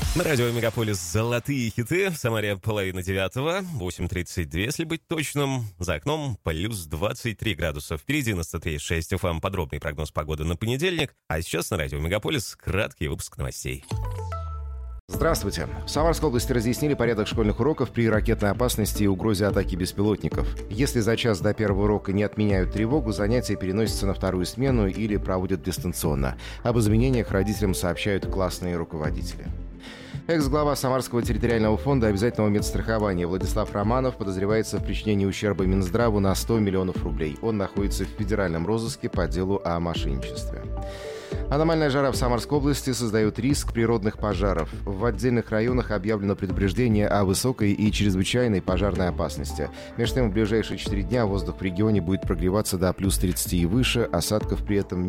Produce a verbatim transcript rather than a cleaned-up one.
На радио «Мегаполис» золотые хиты. В Самаре половина девятого, восемь тридцать два, если быть точным. За окном плюс двадцать три градуса. Впереди на сто три и шесть эф эм подробный прогноз погоды на понедельник. А сейчас на радио «Мегаполис» краткий выпуск новостей. Здравствуйте. В Самарской области разъяснили порядок школьных уроков при ракетной опасности и угрозе атаки беспилотников. Если за час до первого урока не отменяют тревогу, занятия переносятся на вторую смену или проводят дистанционно. Об изменениях родителям сообщают классные руководители. Экс-глава Самарского территориального фонда обязательного медстрахования Владислав Романов подозревается в причинении ущерба Минздраву на сто миллионов рублей. Он находится в федеральном розыске по делу о мошенничестве. Аномальная жара в Самарской области создает риск природных пожаров. В отдельных районах объявлено предупреждение о высокой и чрезвычайной пожарной опасности. Между тем, в ближайшие четыре дня воздух в регионе будет прогреваться до плюс тридцать и выше, осадков при этом